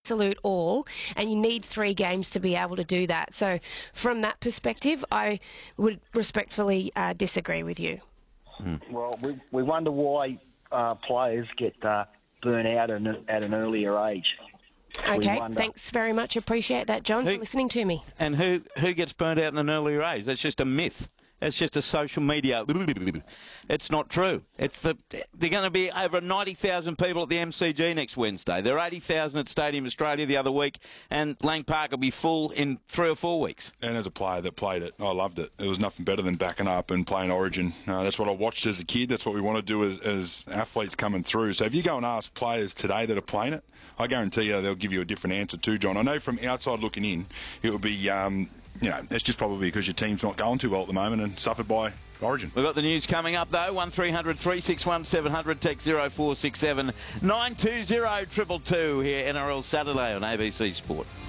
absolute all, and you need 3 games to be able to do that. So from that perspective, I would respectfully disagree with you. Well, we wonder why players get burnt out at an earlier age. Okay, thanks very much. Appreciate that, John, for listening to me. And who gets burnt out at an earlier age? That's just a myth. It's just a social media. It's not true. They're going to be over 90,000 people at the MCG next Wednesday. There are 80,000 at Stadium Australia the other week, and Lang Park will be full in 3 or 4 weeks. And as a player that played it, I loved it. It was nothing better than backing up and playing Origin. That's what I watched as a kid. That's what we want to do as athletes coming through. So if you go and ask players today that are playing it, I guarantee you they'll give you a different answer too, John. I know from outside looking in, it would be... it's just probably because your team's not going too well at the moment and suffered by Origin. We've got the news coming up, though. 1300 361 700, text 0467 920 222 here, NRL Saturday on ABC Sport.